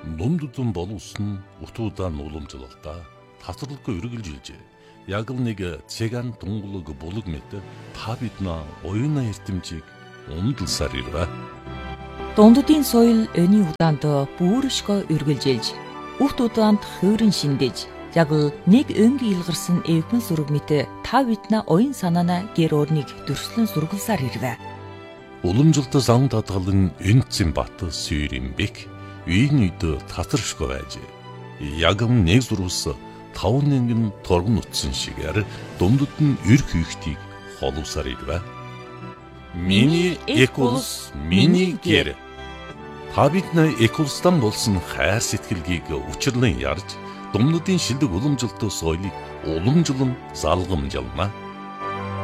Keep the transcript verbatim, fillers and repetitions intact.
Думдудун болуулсан утуудан уламжлалтаа тасралгүй үргэлжилжээ. Яг л нэг цэган тунгалаг булаг мэт та бидна оюуна эрдэмжийг умдалсаар ирвэ. Дунддын соёл өний удаанд бүршгөө үргэлжилж, үхт удаанд хуурин шиндэж, яг л нэг өнгийн илгарсан эвгэн сүрэг мэт та бидна оюун санаана гэр орныг дөрслөн сургалсаар ирвэ. Уламжлалт зам дадгалан энцэн бат сүйрэмбек үйн үйд татаршгүй байж. Яг нэг зурвас тав нэгэн торгон утсан шигээр дундад нь эрх ихтийг холовсаар ирвэ. Миний экулс, миний гэр. Та биднээ экулстан болсон хайр сэтгэлгийг учирлан ярьж, думнуудын шилдэг уламжлалт соёлыг уламжлан залгамжлана.